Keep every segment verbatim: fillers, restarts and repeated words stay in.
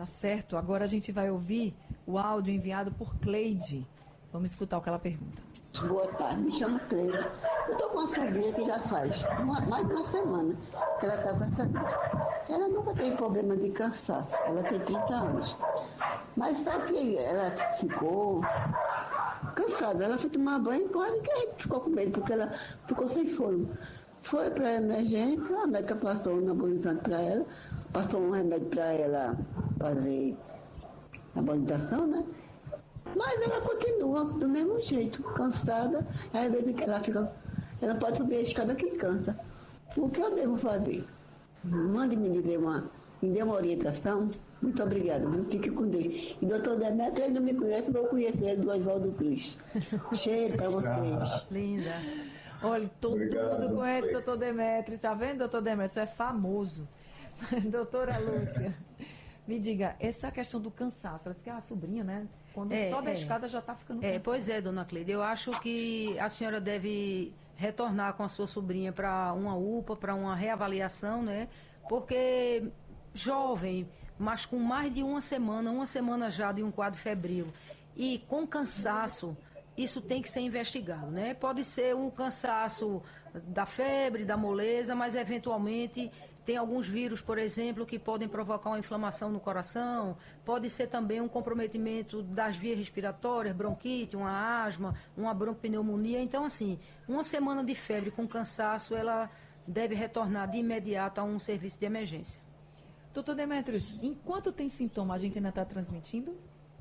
Tá certo. Agora a gente vai ouvir o áudio enviado por Cleide. Vamos escutar o que ela pergunta. Boa tarde, me chamo Cleide. Eu tô com uma sobrinha que já faz uma, mais de uma semana que ela tá com essa dor. Ela nunca teve problema de cansaço, ela tem trinta anos. Mas só que ela ficou cansada, ela foi tomar banho e quase que ficou com medo, porque ela ficou sem fôlego. Foi para emergência, a médica passou um anabolizante para ela, passou um remédio para ela fazer anabolizzação, né? Mas ela continua do mesmo jeito, cansada, às vezes ela fica, ela pode subir a escada que cansa. O que eu devo fazer? Mande me dizer uma, me dê uma orientação. Muito obrigada, fique com Deus. E doutor Demetrio, ele não me conhece, vou conhecer ele do Oswaldo Cruz. Cheiro para vocês. Linda. Olha, todo Obrigado, mundo conhece o Cleide. doutor Demetrio, tá vendo, doutor Demetrio? Isso é famoso. Doutora Lúcia, me diga, essa questão do cansaço, ela disse que é a sobrinha, né? Quando É, sobe a é. escada já está ficando É, cansada. pois é, dona Cleide, eu acho que a senhora deve retornar com a sua sobrinha para uma U P A, para uma reavaliação, né? Porque jovem, mas com mais de uma semana, uma semana já de um quadro febril e com cansaço, isso tem que ser investigado, né? Pode ser um cansaço da febre, da moleza, mas eventualmente tem alguns vírus, por exemplo, que podem provocar uma inflamação no coração, pode ser também um comprometimento das vias respiratórias, bronquite, uma asma, uma bronquipneumonia. Então, assim, uma semana de febre com cansaço, ela deve retornar de imediato a um serviço de emergência. Doutor Demetrios, enquanto tem sintoma, a gente ainda está transmitindo?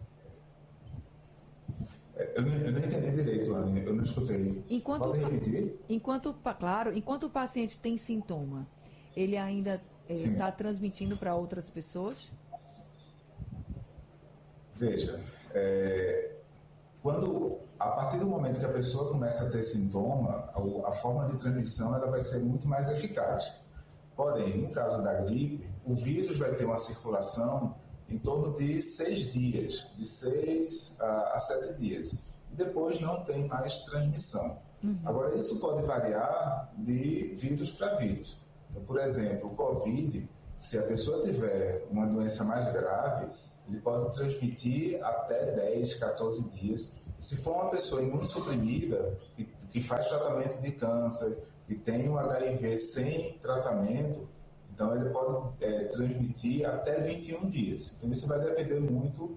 Eu não, eu não entendi direito, Anny, eu não escutei. Enquanto Pode o pa- repetir? Enquanto, pa- claro, enquanto o paciente tem sintoma, ele ainda Sim. está transmitindo para outras pessoas? Veja, é, quando, a partir do momento que a pessoa começa a ter sintoma, a, a forma de transmissão ela vai ser muito mais eficaz. Porém, no caso da gripe, o vírus vai ter uma circulação em torno de seis dias, de seis a, a sete dias. E depois não tem mais transmissão. Uhum. Agora, isso pode variar de vírus para vírus. Então, por exemplo, o Covid, se a pessoa tiver uma doença mais grave, ele pode transmitir até dez, quatorze dias. Se for uma pessoa imunossuprimida, que, que faz tratamento de câncer, que tem o H I V sem tratamento, então ele pode é, transmitir até vinte e um dias. Então isso vai depender muito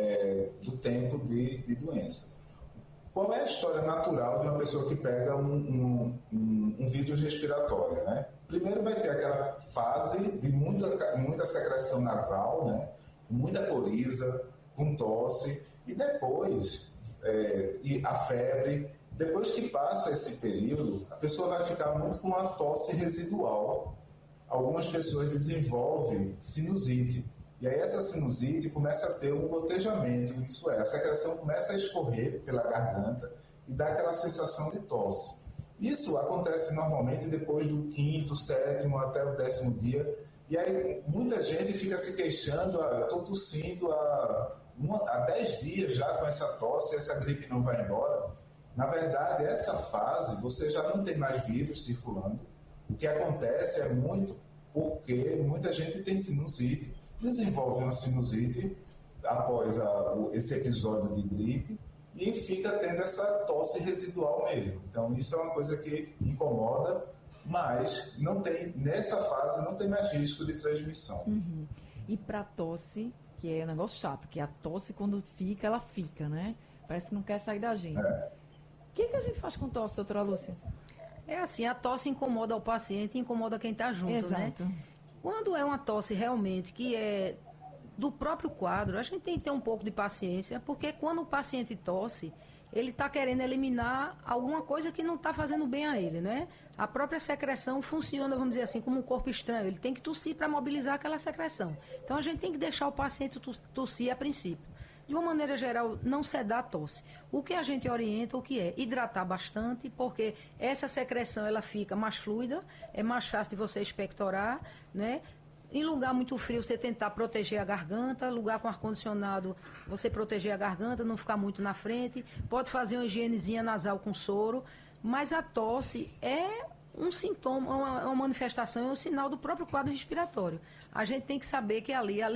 é, do tempo de, de doença. Qual é a história natural de uma pessoa que pega um, um, um, um vírus respiratório, né? Primeiro vai ter aquela fase de muita, muita secreção nasal, né? Muita coriza, com tosse, e depois é, e a febre. Depois que passa esse período, a pessoa vai ficar muito com uma tosse residual. Algumas pessoas desenvolvem sinusite. E aí essa sinusite começa a ter um gotejamento, isso é, a secreção começa a escorrer pela garganta e dá aquela sensação de tosse. Isso acontece normalmente depois do quinto, sétimo, até o décimo dia. E aí muita gente fica se queixando, ah, eu estou tossindo há, uma, há dez dias já com essa tosse, essa gripe não vai embora. Na verdade, essa fase você já não tem mais vírus circulando. O que acontece é muito porque muita gente tem sinusite, desenvolve uma sinusite após a, esse episódio de gripe e fica tendo essa tosse residual mesmo. Então, isso é uma coisa que incomoda, mas não tem, nessa fase não tem mais risco de transmissão. Uhum. E para tosse, que é um negócio chato, que a tosse quando fica, ela fica, né? Parece que não quer sair da gente. É. O que, que a gente faz com tosse, doutora Lúcia? É assim, a tosse incomoda o paciente e incomoda quem está junto, Exato. né? Quando é uma tosse realmente que é do próprio quadro, a gente tem que ter um pouco de paciência, porque quando o paciente tosse, ele está querendo eliminar alguma coisa que não está fazendo bem a ele, né? A própria secreção funciona, vamos dizer assim, como um corpo estranho. Ele tem que tossir para mobilizar aquela secreção. Então, a gente tem que deixar o paciente tossir a princípio. De uma maneira geral, não sedar a tosse. O que a gente orienta, o que é? Hidratar bastante, porque essa secreção ela fica mais fluida, é mais fácil de você expectorar, né? Em lugar muito frio, você tentar proteger a garganta, lugar com ar-condicionado, você proteger a garganta, não ficar muito na frente, pode fazer uma higienezinha nasal com soro, mas a tosse é um sintoma, uma, uma manifestação, é um sinal do próprio quadro respiratório. A gente tem que saber que ali, além